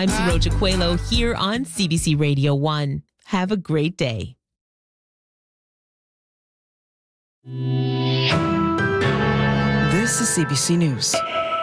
I'm Saroja Coelho here on CBC Radio 1. Have a great day. This is CBC News.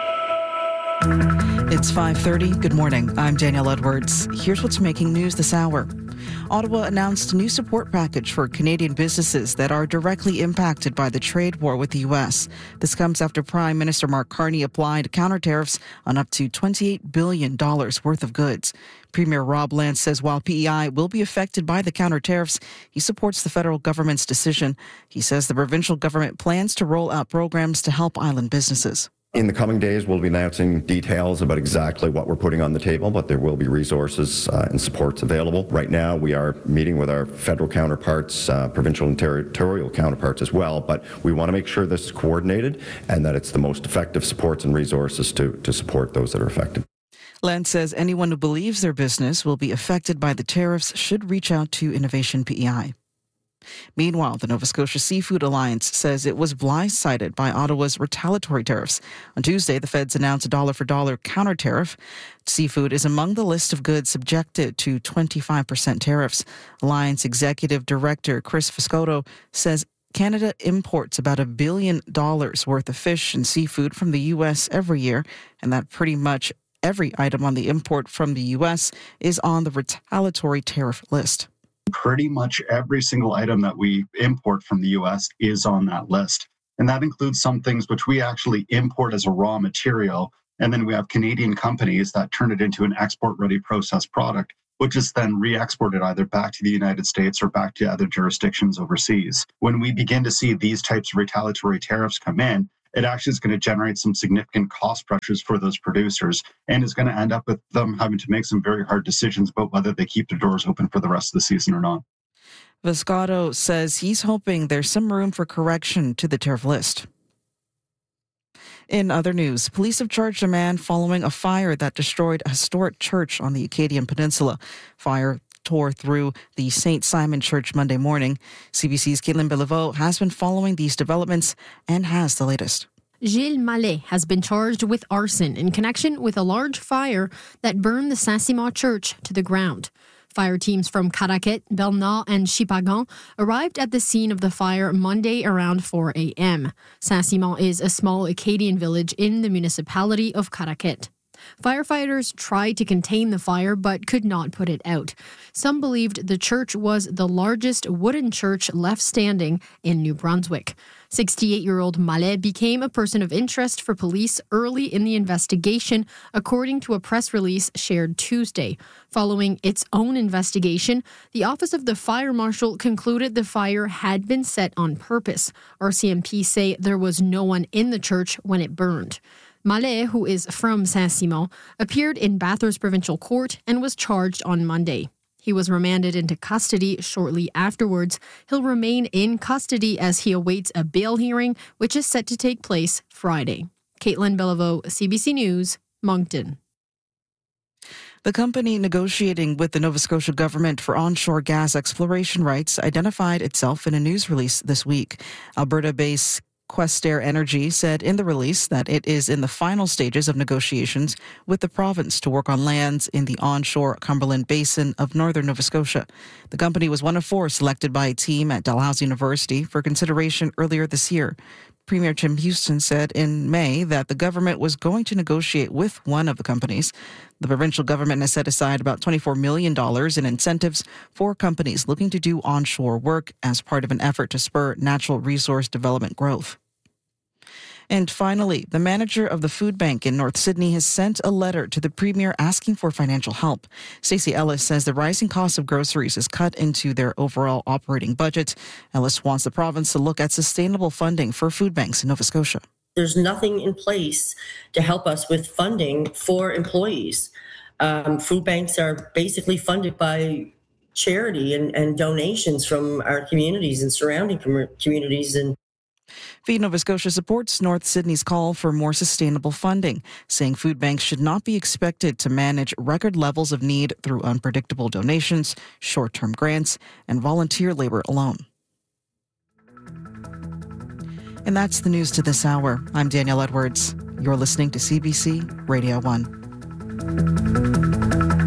It's 5:30. Good morning. I'm Danielle Edwards. Here's what's making news this hour. Ottawa announced a new support package for Canadian businesses that are directly impacted by the trade war with the U.S. This comes after Prime Minister Mark Carney applied counter tariffs on up to $28 billion worth of goods. Premier Rob Lance says while PEI will be affected by the counter tariffs, he supports the federal government's decision. He says the provincial government plans to roll out programs to help island businesses. In the coming days, we'll be announcing details about exactly what we're putting on the table, but there will be resources and supports available. Right now, we are meeting with our federal counterparts, provincial and territorial counterparts as well, but we want to make sure this is coordinated and that it's the most effective supports and resources to support those that are affected. Lance says anyone who believes their business will be affected by the tariffs should reach out to Innovation PEI. Meanwhile, the Nova Scotia Seafood Alliance says it was blindsided by Ottawa's retaliatory tariffs. On Tuesday, the feds announced a dollar-for-dollar counter tariff. Seafood is among the list of goods subjected to 25% tariffs. Alliance Executive Director Chris Fiscotto says Canada imports about $1 billion worth of fish and seafood from the U.S. every year, and that pretty much every item on the import from the U.S. is on the retaliatory tariff list. Pretty much every single item that we import from the U.S. is on that list. And that includes some things which we actually import as a raw material. And then we have Canadian companies that turn it into an export-ready processed product, which is then re-exported either back to the United States or back to other jurisdictions overseas. When we begin to see these types of retaliatory tariffs come in, it actually is going to generate some significant cost pressures for those producers and is going to end up with them having to make some very hard decisions about whether they keep their doors open for the rest of the season or not. Viscato says he's hoping there's some room for correction to the tariff list. In other news, police have charged a man following a fire that destroyed a historic church on the Acadian Peninsula. Fire tore through the St. Simon Church Monday morning. CBC's Caitlin Beliveau has been following these developments and has the latest. Gilles Mallet has been charged with arson in connection with a large fire that burned the Saint-Simon Church to the ground. Fire teams from Caraquet, Bernard and Chipagan arrived at the scene of the fire Monday around 4 a.m. Saint-Simon is a small Acadian village in the municipality of Caraquet. Firefighters tried to contain the fire but could not put it out. Some believed the church was the largest wooden church left standing in New Brunswick. 68-year-old Mallet became a person of interest for police early in the investigation, according to a press release shared Tuesday. Following its own investigation, the Office of the Fire Marshal concluded the fire had been set on purpose. RCMP say there was no one in the church when it burned. Mallet, who is from Saint-Simon, appeared in Bathurst Provincial Court and was charged on Monday. He was remanded into custody shortly afterwards. He'll remain in custody as he awaits a bail hearing, which is set to take place Friday. Caitlin Beliveau, CBC News, Moncton. The company negotiating with the Nova Scotia government for onshore gas exploration rights identified itself in a news release this week. Alberta-based Questerre Energy said in the release that it is in the final stages of negotiations with the province to work on lands in the onshore Cumberland Basin of northern Nova Scotia. The company was one of four selected by a team at Dalhousie University for consideration earlier this year. Premier Jim Houston said in May that the government was going to negotiate with one of the companies. The provincial government has set aside about $24 million in incentives for companies looking to do onshore work as part of an effort to spur natural resource development growth. And finally, the manager of the food bank in North Sydney has sent a letter to the Premier asking for financial help. Stacey Ellis says the rising cost of groceries is cut into their overall operating budget. Ellis wants the province to look at sustainable funding for food banks in Nova Scotia. There's nothing in place to help us with funding for employees. Food banks are basically funded by charity and donations from our communities and surrounding communities. And Feed Nova Scotia supports North Sydney's call for more sustainable funding, saying food banks should not be expected to manage record levels of need through unpredictable donations, short-term grants, and volunteer labor alone. And that's the news to this hour. I'm Danielle Edwards. You're listening to CBC Radio 1.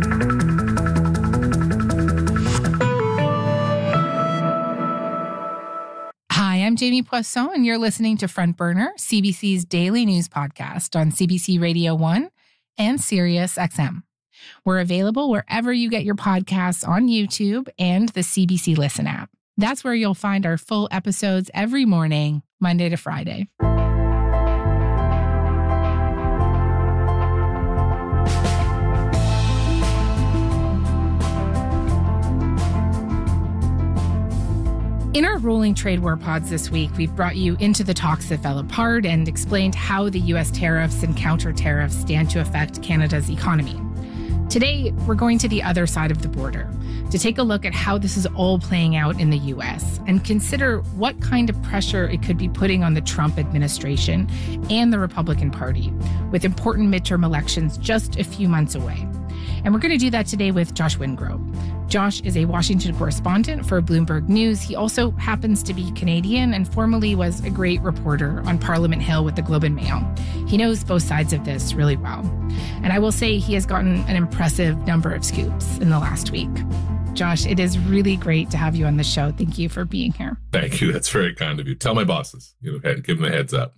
Jamie Poisson, and you're listening to Front Burner, CBC's daily news podcast on CBC Radio 1 and Sirius XM. We're available wherever you get your podcasts on YouTube and the CBC Listen app. That's where you'll find our full episodes every morning, Monday to Friday. In our Rolling Trade War pods this week, we've brought you into the talks that fell apart and explained how the U.S. tariffs and counter-tariffs stand to affect Canada's economy. Today, we're going to the other side of the border to take a look at how this is all playing out in the U.S. and consider what kind of pressure it could be putting on the Trump administration and the Republican Party, with important midterm elections just a few months away. And we're going to do that today with Josh Wingrove. Josh is a Washington correspondent for Bloomberg News. He also happens to be Canadian and formerly was a great reporter on Parliament Hill with the Globe and Mail. He knows both sides of this really well. And I will say he has gotten an impressive number of scoops in the last week. Josh, it is really great to have you on the show. Thank you for being here. Thank you. That's very kind of you. Tell my bosses, give them a heads up.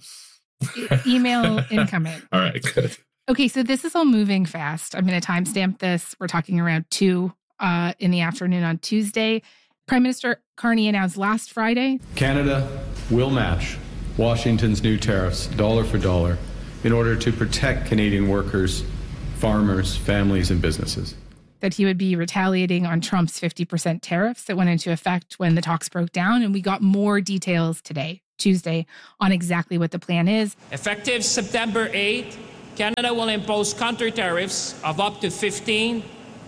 Email incoming. All right, good. Okay, so this is all moving fast. I'm going to timestamp this. We're talking around 2 in the afternoon on Tuesday. Prime Minister Carney announced last Friday Canada will match Washington's new tariffs dollar for dollar in order to protect Canadian workers, farmers, families, and businesses. That he would be retaliating on Trump's 50% tariffs that went into effect when the talks broke down. And we got more details today, Tuesday, on exactly what the plan is. Effective September 8th, Canada will impose counter tariffs of up to 15,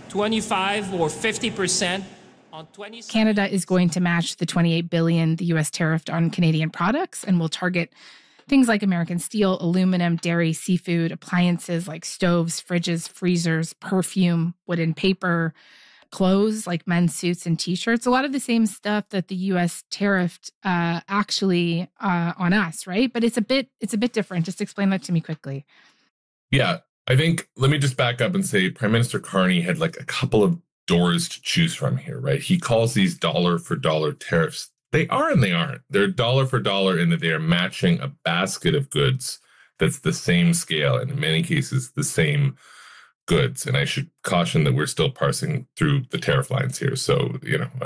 25, or 50% on 20. Canada is going to match the $28 billion the U.S. tariffed on Canadian products and will target things like American steel, aluminum, dairy, seafood, appliances like stoves, fridges, freezers, perfume, wood and paper, clothes like men's suits and T-shirts. A lot of the same stuff that the U.S. tariffed actually on us, right? But it's a bit different. Just explain that to me quickly. Yeah, I think, let me just back up and say Prime Minister Carney had like a couple of doors to choose from here, right? He calls these dollar for dollar tariffs. They are and they aren't. They're dollar for dollar in that they are matching a basket of goods that's the same scale and in many cases the same goods. And I should caution that we're still parsing through the tariff lines here. So,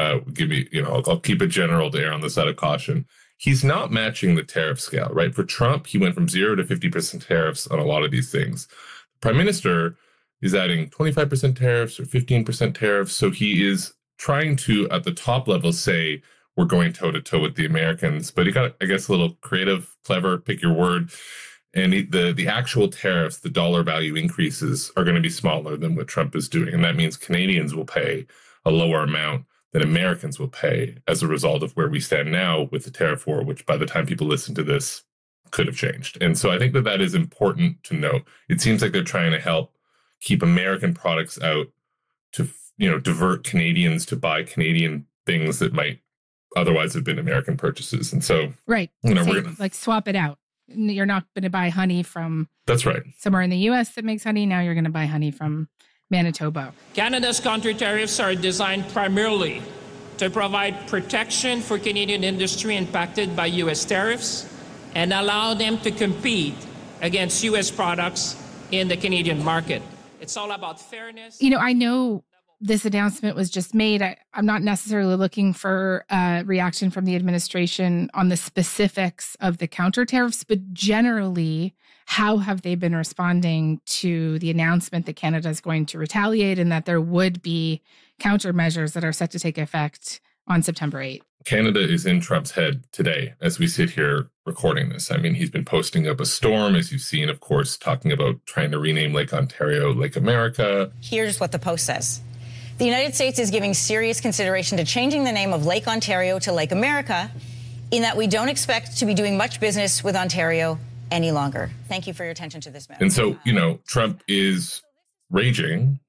I'll keep it general to err on the side of caution. He's not matching the tariff scale, right? For Trump, he went from 0 to 50% tariffs on a lot of these things. The Prime Minister is adding 25% tariffs or 15% tariffs. So he is trying to, at the top level, say, we're going toe-to-toe with the Americans. But he got, I guess, a little creative, clever, pick your word. And the actual tariffs, the dollar value increases are going to be smaller than what Trump is doing. And that means Canadians will pay a lower amount than Americans will pay as a result of where we stand now with the tariff war, which by the time people listen to this could have changed. And so I think that is important to note. It seems like they're trying to help keep American products out to, divert Canadians to buy Canadian things that might otherwise have been American purchases. And so, right. We're going to swap it out. You're not going to buy honey from that's right. somewhere in the U.S. that makes honey. Now you're going to buy honey from Manitoba. Canada's counter tariffs are designed primarily to provide protection for Canadian industry impacted by U.S. tariffs and allow them to compete against U.S. products in the Canadian market. It's all about fairness. I know this announcement was just made. I'm not necessarily looking for a reaction from the administration on the specifics of the counter tariffs, but generally, how have they been responding to the announcement that Canada is going to retaliate and that there would be countermeasures that are set to take effect on September 8th? Canada is in Trump's head today as we sit here recording this. I mean, he's been posting up a storm, as you've seen, of course, talking about trying to rename Lake Ontario Lake America. Here's what the Post says. The United States is giving serious consideration to changing the name of Lake Ontario to Lake America, in that we don't expect to be doing much business with Ontario any longer. Thank you for your attention to this matter. And so, Trump is rage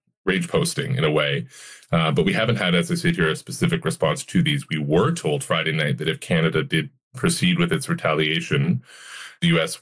posting in a way, but we haven't had, as I said here, a specific response to these. We were told Friday night that if Canada did proceed with its retaliation, the U.S. would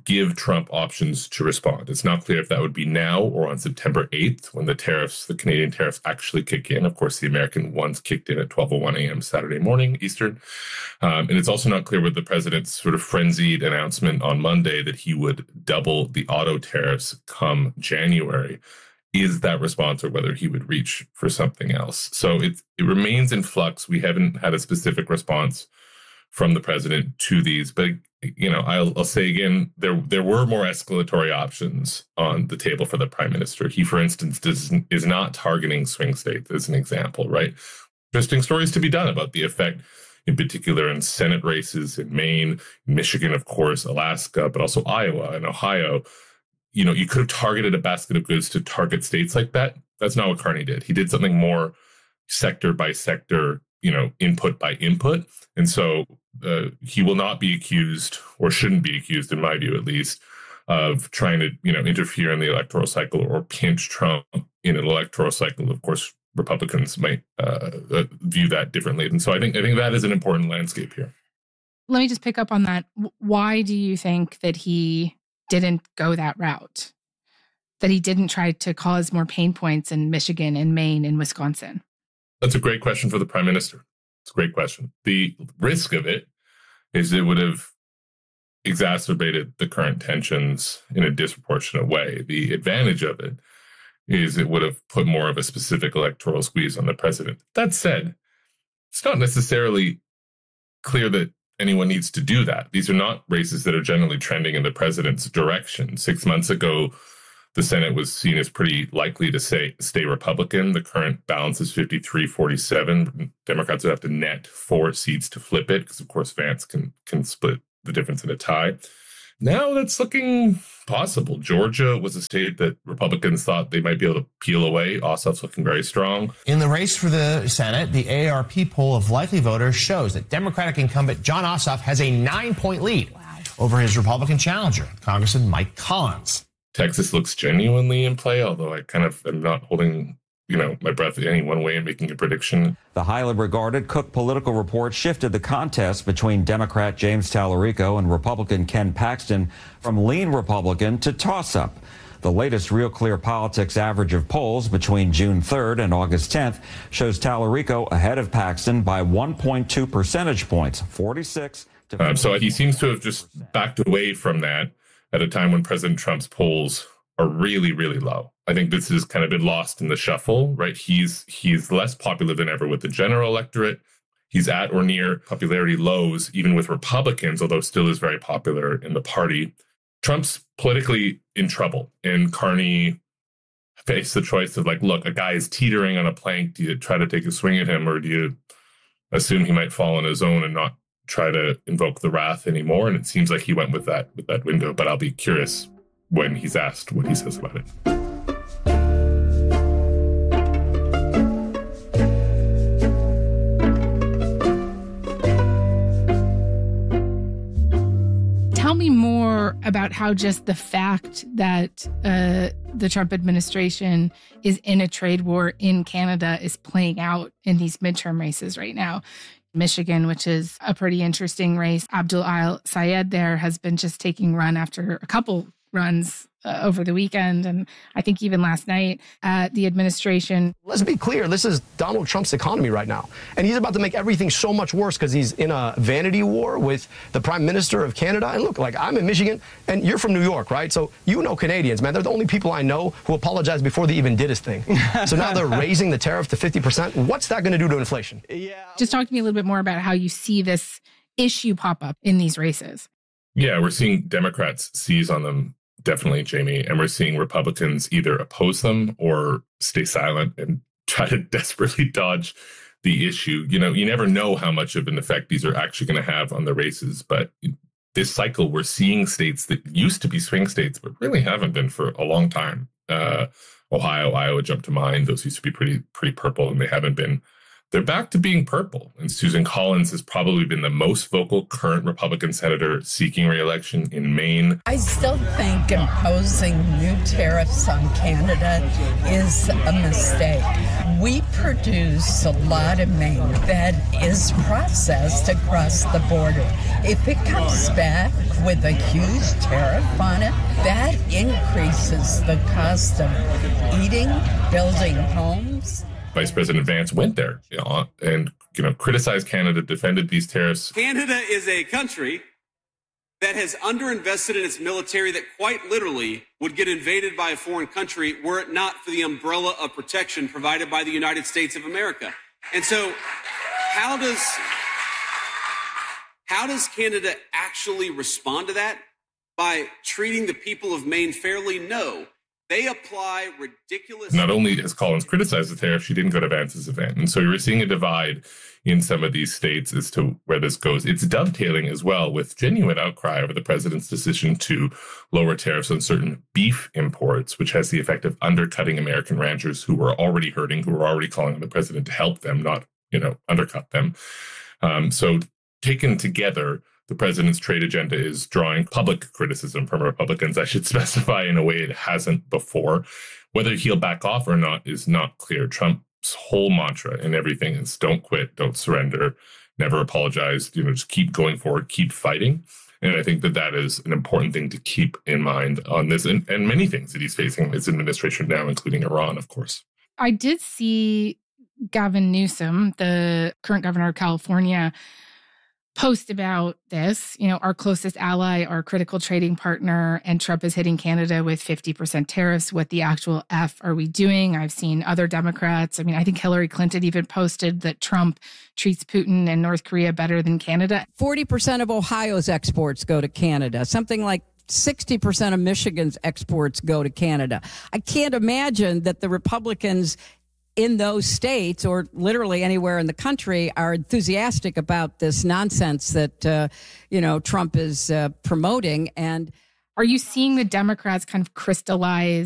give Trump options to respond. It's not clear if that would be now or on September 8th when the Canadian tariffs actually kick in. Of course, the American ones kicked in at 12:01 a.m. Saturday morning Eastern. And it's also not clear with the president's sort of frenzied announcement on Monday that he would double the auto tariffs come January. Is that response, or whether he would reach for something else? So it remains in flux. We haven't had a specific response from the president to these, but I'll say again, there were more escalatory options on the table for the prime minister. He, for instance, is not targeting swing states as an example, right? Interesting stories to be done about the effect, in particular in Senate races in Maine, Michigan, of course, Alaska, but also Iowa and Ohio. You could have targeted a basket of goods to target states like that. That's not what Carney did. He did something more sector by sector, input by input. And so he will not be accused, or shouldn't be accused, in my view at least, of trying to, interfere in the electoral cycle or pinch Trump in an electoral cycle. Of course, Republicans might view that differently. And so I think that is an important landscape here. Let me just pick up on that. Why do you think that he didn't go that route? That he didn't try to cause more pain points in Michigan and Maine and Wisconsin? That's a great question for the prime minister. It's a great question. The risk of it is it would have exacerbated the current tensions in a disproportionate way. The advantage of it is it would have put more of a specific electoral squeeze on the president. That said, it's not necessarily clear that anyone needs to do that. These are not races that are generally trending in the president's direction. 6 months ago, the Senate was seen as pretty likely to stay Republican. The current balance is 53-47. Democrats would have to net 4 seats to flip it, because, of course, Vance can split the difference in a tie. Now that's looking possible. Georgia was a state that Republicans thought they might be able to peel away. Ossoff's looking very strong. In the race for the Senate, the AARP poll of likely voters shows that Democratic incumbent Jon Ossoff has a 9-point lead over his Republican challenger, Congressman Mike Collins. Texas looks genuinely in play, although I kind of am not holding, my breath any one way in making a prediction. The highly regarded Cook Political Report shifted the contest between Democrat James Tallarico and Republican Ken Paxton from lean Republican to toss-up. The latest Real Clear Politics average of polls between June 3rd and August 10th shows Tallarico ahead of Paxton by 1.2 percentage points, 46 to... So he seems to have just backed away from that at a time when President Trump's polls are really, really low. I think this has kind of been lost in the shuffle, right? He's less popular than ever with the general electorate. He's at or near popularity lows, even with Republicans, although still is very popular in the party. Trump's politically in trouble, and Carney faced the choice of look, a guy is teetering on a plank. Do you try to take a swing at him, or do you assume he might fall on his own and not try to invoke the wrath anymore? And it seems like he went with that window, but I'll be curious when he's asked what he says about it. Tell me more about how just the fact that the Trump administration is in a trade war in Canada is playing out in these midterm races right now. Michigan, which is a pretty interesting race. Abdul Al-Sayed there has been just taking run after a couple runs over the weekend, and I think even last night. The administration. Let's be clear, this is Donald Trump's economy right now, and he's about to make everything so much worse because he's in a vanity war with the Prime Minister of Canada. And look, I'm in Michigan, and you're from New York, right? So Canadians, man, they're the only people I know who apologize before they even did his thing. So now they're raising the tariff to 50%. What's that going to do to inflation? Just talk to me a little bit more about how you see this issue pop up in these races. Yeah, we're seeing Democrats seize on them, definitely, Jamie. And we're seeing Republicans either oppose them or stay silent and try to desperately dodge the issue. You never know how much of an effect these are actually going to have on the races. But this cycle, we're seeing states that used to be swing states, but really haven't been for a long time. Ohio, Iowa jump to mind. Those used to be pretty purple, and they haven't been they're back to being purple. And Susan Collins has probably been the most vocal current Republican senator seeking re-election in Maine. I still think imposing new tariffs on Canada is a mistake. We produce a lot of Maine that is processed across the border. If it comes back with a huge tariff on it, that increases the cost of eating, building homes. Vice President Vance went there, and criticized Canada, defended these tariffs. Canada is a country that has underinvested in its military that quite literally would get invaded by a foreign country were it not for the umbrella of protection provided by the United States of America. And so how does Canada actually respond to that? By treating the people of Maine fairly? No. They apply ridiculous... Not only has Collins criticized the tariff, she didn't go to Vance's event. And so you're seeing a divide in some of these states as to where this goes. It's dovetailing as well with genuine outcry over the president's decision to lower tariffs on certain beef imports, which has the effect of undercutting American ranchers who were already hurting, who were already calling on the president to help them, not, undercut them. So taken together, the president's trade agenda is drawing public criticism from Republicans. I should specify in a way it hasn't before. Whether he'll back off or not is not clear. Trump's whole mantra in everything is don't quit, don't surrender, never apologize, just keep going forward, keep fighting. And I think that is an important thing to keep in mind on this and many things that he's facing in his administration now, including Iran, of course. I did see Gavin Newsom, the current governor of California, post about this, our closest ally, our critical trading partner, and Trump is hitting Canada with 50% tariffs. What the actual F are we doing? I've seen other Democrats. I think Hillary Clinton even posted that Trump treats Putin and North Korea better than Canada. 40% of Ohio's exports go to Canada. Something like 60% of Michigan's exports go to Canada. I can't imagine that the Republicans in those states or literally anywhere in the country are enthusiastic about this nonsense that, Trump is promoting. And are you seeing the Democrats kind of crystallize